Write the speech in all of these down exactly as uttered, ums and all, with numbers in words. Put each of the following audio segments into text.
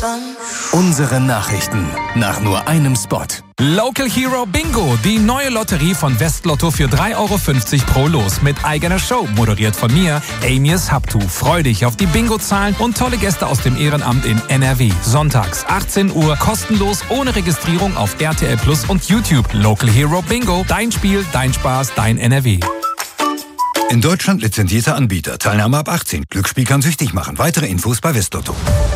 Unsere Nachrichten nach nur einem Spot. Local Hero Bingo, die neue Lotterie von Westlotto für drei Euro fünfzig pro Los mit eigener Show, moderiert von mir, Amias Habtu. Freu dich auf die Bingo-Zahlen und tolle Gäste aus dem Ehrenamt in N R W. Sonntags achtzehn Uhr, kostenlos, ohne Registrierung auf R T L Plus und YouTube. Local Hero Bingo, dein Spiel, dein Spaß, dein N R W. In Deutschland lizenzierter Anbieter. Teilnahme ab achtzehn. Glücksspiel kann süchtig machen. Weitere Infos bei Westlotto.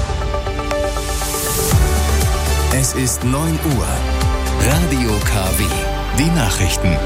Es ist neun Uhr. Radio K W. Die Nachrichten.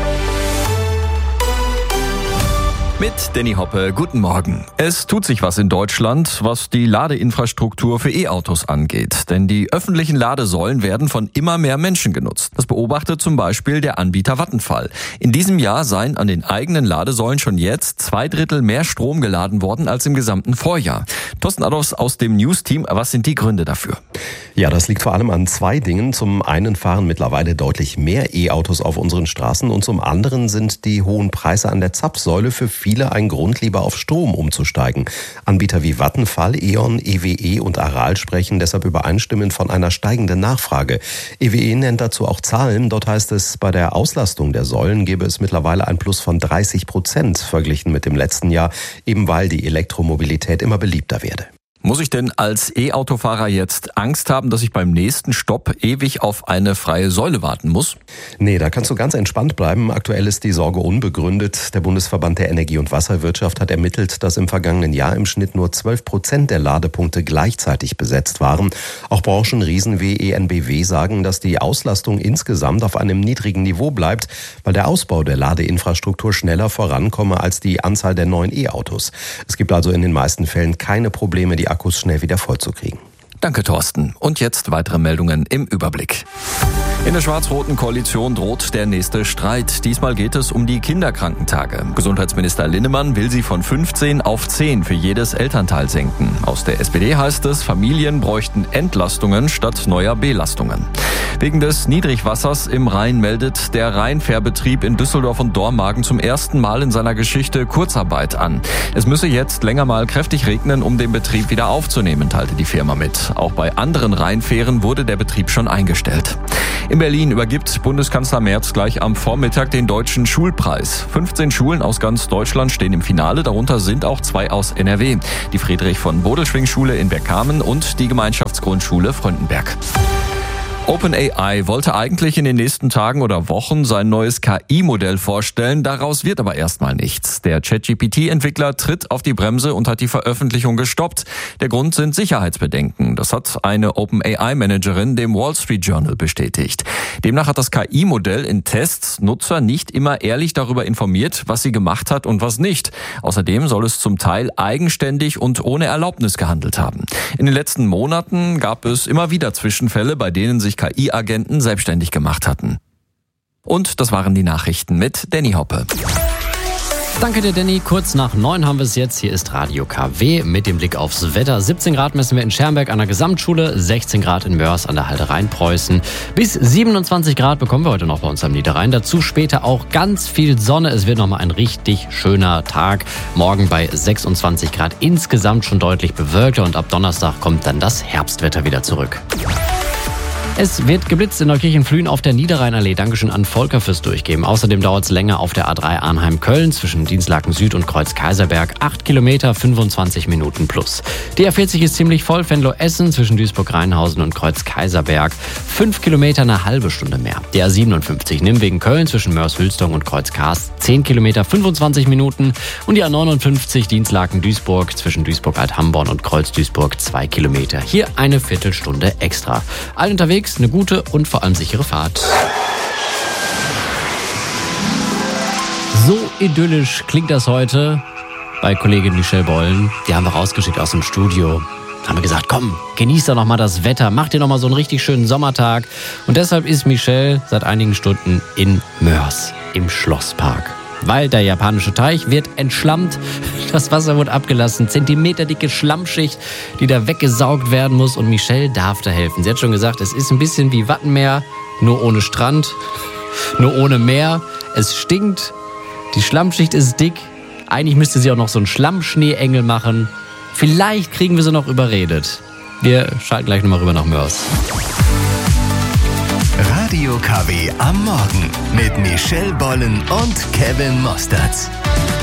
Mit Danny Hoppe, guten Morgen. Es tut sich was in Deutschland, was die Ladeinfrastruktur für E-Autos angeht. Denn die öffentlichen Ladesäulen werden von immer mehr Menschen genutzt. Das beobachtet zum Beispiel der Anbieter Vattenfall. In diesem Jahr seien an den eigenen Ladesäulen schon jetzt zwei Drittel mehr Strom geladen worden als im gesamten Vorjahr. Thorsten Adolfs aus dem News-Team, was sind die Gründe dafür? Ja, das liegt vor allem an zwei Dingen. Zum einen fahren mittlerweile deutlich mehr E-Autos auf unseren Straßen und zum anderen sind die hohen Preise an der Zapfsäule für viele Viele ein Grund, lieber auf Strom umzusteigen. Anbieter wie Vattenfall, E.ON, E W E und Aral sprechen deshalb übereinstimmend von einer steigenden Nachfrage. E W E nennt dazu auch Zahlen. Dort heißt es, bei der Auslastung der Säulen gebe es mittlerweile ein Plus von dreißig Prozent verglichen mit dem letzten Jahr, eben weil die Elektromobilität immer beliebter werde. Muss ich denn als E-Autofahrer jetzt Angst haben, dass ich beim nächsten Stopp ewig auf eine freie Säule warten muss? Nee, da kannst du ganz entspannt bleiben. Aktuell ist die Sorge unbegründet. Der Bundesverband der Energie- und Wasserwirtschaft hat ermittelt, dass im vergangenen Jahr im Schnitt nur zwölf Prozent der Ladepunkte gleichzeitig besetzt waren. Auch Branchenriesen wie E N B W sagen, dass die Auslastung insgesamt auf einem niedrigen Niveau bleibt, weil der Ausbau der Ladeinfrastruktur schneller vorankomme als die Anzahl der neuen E-Autos. Es gibt also in den meisten Fällen keine Probleme, die Akkus schnell wieder vollzukriegen. Danke, Thorsten. Und jetzt weitere Meldungen im Überblick. In der schwarz-roten Koalition droht der nächste Streit. Diesmal geht es um die Kinderkrankentage. Gesundheitsminister Linnemann will sie von fünfzehn auf zehn für jedes Elternteil senken. Aus der S P D heißt es, Familien bräuchten Entlastungen statt neuer Belastungen. Wegen des Niedrigwassers im Rhein meldet der Rheinfährbetrieb in Düsseldorf und Dormagen zum ersten Mal in seiner Geschichte Kurzarbeit an. Es müsse jetzt länger mal kräftig regnen, um den Betrieb wieder aufzunehmen, teilte die Firma mit. Auch bei anderen Rheinfähren wurde der Betrieb schon eingestellt. In Berlin übergibt Bundeskanzler Merz gleich am Vormittag den Deutschen Schulpreis. fünfzehn Schulen aus ganz Deutschland stehen im Finale, darunter sind auch zwei aus N R W. Die Friedrich-von-Bodelschwingh-Schule in Bergkamen und die Gemeinschaftsgrundschule Fröndenberg. OpenAI wollte eigentlich in den nächsten Tagen oder Wochen sein neues K I-Modell vorstellen, daraus wird aber erstmal nichts. Der ChatGPT-Entwickler tritt auf die Bremse und hat die Veröffentlichung gestoppt. Der Grund sind Sicherheitsbedenken. Das hat eine OpenAI-Managerin dem Wall Street Journal bestätigt. Demnach hat das K I-Modell in Tests Nutzer nicht immer ehrlich darüber informiert, was sie gemacht hat und was nicht. Außerdem soll es zum Teil eigenständig und ohne Erlaubnis gehandelt haben. In den letzten Monaten gab es immer wieder Zwischenfälle, bei denen sich K I-Agenten selbstständig gemacht hatten. Und das waren die Nachrichten mit Danny Hoppe. Danke dir, Danny. Kurz nach neun haben wir es jetzt. Hier ist Radio K W mit dem Blick aufs Wetter. siebzehn Grad messen wir in Schermbeck an der Gesamtschule, sechzehn Grad in Mörs an der Halde Rheinpreußen. Bis siebenundzwanzig Grad bekommen wir heute noch bei uns am Niederrhein. Dazu später auch ganz viel Sonne. Es wird nochmal ein richtig schöner Tag. Morgen bei sechsundzwanzig Grad insgesamt schon deutlich bewölkter und ab Donnerstag kommt dann das Herbstwetter wieder zurück. Es wird geblitzt in Neukirchen-Flühen auf der Niederrheinallee. Dankeschön an Volker fürs Durchgeben. Außerdem dauert es länger auf der A drei Arnheim-Köln zwischen Dienstlaken Süd und Kreuz-Kaiserberg. acht Kilometer, fünfundzwanzig Minuten plus. Die A vierzig ist ziemlich voll. Venlo-Essen zwischen Duisburg-Rheinhausen und Kreuz-Kaiserberg. fünf Kilometer, eine halbe Stunde mehr. Die A siebenundfünfzig Nimwegen-Köln zwischen Mörs-Hülsdorf und Kreuz-Kars. zehn Kilometer, fünfundzwanzig Minuten. Und die A neunundfünfzig Dienstlaken-Duisburg zwischen Duisburg-Alt-Hamborn und Kreuz-Duisburg. zwei Kilometer. Hier eine Viertelstunde extra. All unterwegs eine gute und vor allem sichere Fahrt. So idyllisch klingt das heute bei Kollegin Michelle Bollen. Die haben wir rausgeschickt aus dem Studio. Haben wir gesagt, komm, genieß doch noch mal das Wetter, mach dir noch mal so einen richtig schönen Sommertag. Und deshalb ist Michelle seit einigen Stunden in Mörs im Schlosspark. Weil der japanische Teich wird entschlammt, das Wasser wird abgelassen, zentimeterdicke Schlammschicht, die da weggesaugt werden muss und Michelle darf da helfen. Sie hat schon gesagt, es ist ein bisschen wie Wattenmeer, nur ohne Strand, nur ohne Meer. Es stinkt, die Schlammschicht ist dick, eigentlich müsste sie auch noch so einen Schlammschneeengel machen. Vielleicht kriegen wir sie noch überredet. Wir schalten gleich nochmal rüber nach Mörs. Radio K W am Morgen mit Michelle Bollen und Kevin Mostert.